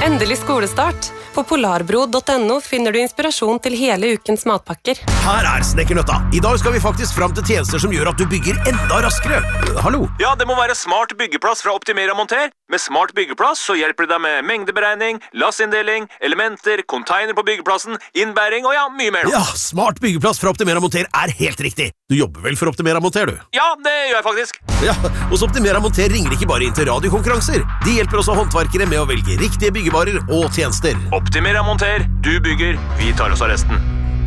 Endelig skolestart. På polarbro.no finner du inspirasjon til hele ukens matpakker. Her Snekkernøtta. I dag skal vi faktisk fram til tjenester som gjør at du bygger enda raskere. Hallo? Ja, det må være Smart byggeplass fra Optimera Monter. Med Smart byggeplass så hjelper det deg med mengdeberegning, lassinndeling, elementer, container på byggeplassen, innbæring og ja, mye mer. Ja, Smart byggeplass fra Optimera Monter helt riktig. Du jobber vel for Optimera Monter, du? Ja, det gjør jeg faktisk. Ja, hos Optimera Monter ringer ikke bare inn til radiokonkurranser. De hjelper også håndverkere med å velge riktige byggevarer og tjenester. Optimera Monter, du bygger, vi tar oss av resten.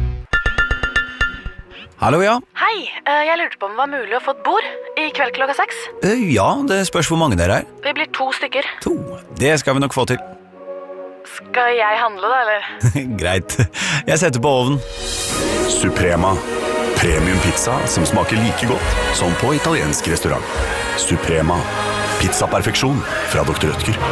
Hallo, ja. Hei, jeg lurte på om det var mulig å få et bord i kveld klokka 6. Ja, det spørs hvor mange dere er. Vi blir 2 stykker. 2, det skal vi nok få til. Skal jeg handle da, eller? Greit, jeg setter på ovnen. Suprema. Premium pizza som smaker like godt som på italiensk restaurant. Suprema. Pizza-perfeksjon fra Dr. Rødtger.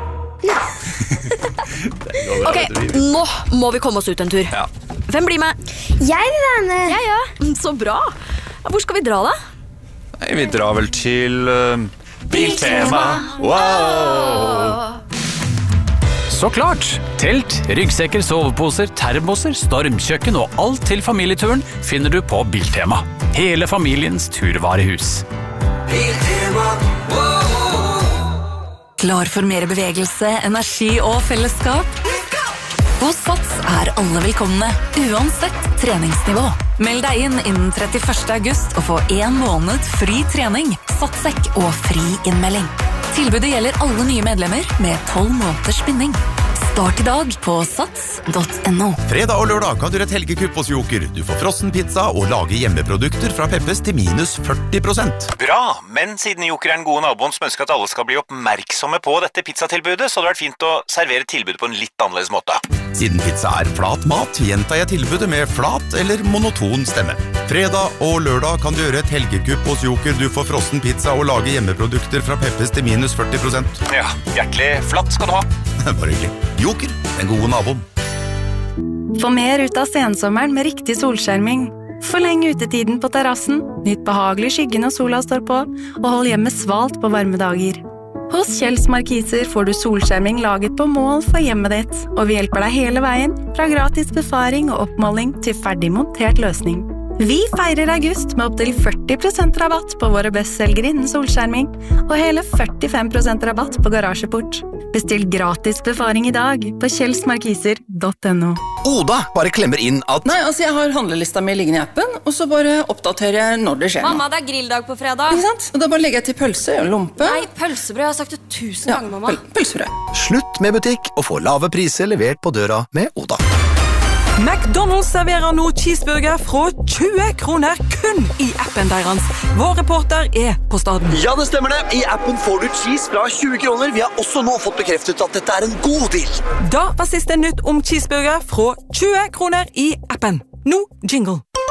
Ok, nå må vi komme oss ut en tur. Ja. Hvem blir med? Jeg vil være med. Jeg, ja. Så bra. Hvor skal vi dra da? Nei, vi drar vel til Biltema. Wow! Så klart! Telt, ryggsekker, soveposer, termoser, stormkjøkken og alt til familieturen finner du på Biltema. Hele familiens turvarehus. Biltema, Klar for mer bevegelse, energi og fellesskap? Hos Sats alle velkomne, uansett treningsnivå. Meld deg inn innen 31. august og få 1 måned fri trening, satssekk og fri innmelding. Tilbudet gjelder alle nye medlemmer med 12 måneders binding. Start i dag på sats.no. Fredag og lørdag kan du rett helgekupp hos Joker. Du får frossen pizza og lage hjemmeprodukter fra Peppes til minus 40%. Bra, men siden Joker den gode naboen som ønsker at alle skal bli oppmerksomme på dette pizzatilbudet, så hadde det vært fint å servere tilbudet på en litt annerledes måte. Siden pizza flat mat, gjentar jeg tilbudet med flat eller monoton stemme. Fredag og lørdag kan du gjøre et helgekupp hos Joker. Du får frossen pizza og lage hjemmeprodukter fra Peppes til minus 40%. Ja, hjertelig flatt skal du ha. Bare hyggelig. Joker, den gode naboen. Få mer ut av sensommeren med riktig solskjerming. Forleng utetiden på terrassen, nytt behagelig skygge når sola står på, og hold hjemmet svalt på varme dager. Hos Kjells Markiser får du solskjerming laget på mål for hjemmet ditt, og vi hjelper deg hele veien, fra gratis befaring og oppmåling til ferdig montert løsning. Vi feirer august med opp til 40% rabatt på våre bestselgere innen solskjerming, og hele 45% rabatt på garasjeport. Bestill gratis befaring i dag på kjellsmarkiser.no. Oda bare klemmer inn at... Nei, jeg har handlelista mi liggende i appen, og så bare oppdaterer jeg når det skjer noe. Mamma, det grilldag på fredag. Ikke sant? Og da bare legger jeg til pølse og lompe. Nei, pølsebrød, jeg har sagt det 1000 ganger, mamma. Pølsebrød. Slutt med butikk og få lave priser levert på døra med Oda. McDonald's serverer nå cheeseburger fra 20 kroner kun i appen deres. Vår reporter på staden. Ja, det stemmer det. I appen får du cheese fra 20 kroner. Vi har også nå fått bekreftet at dette en god deal. Da var siste nytt om cheeseburger fra 20 kroner i appen. Nå jingle.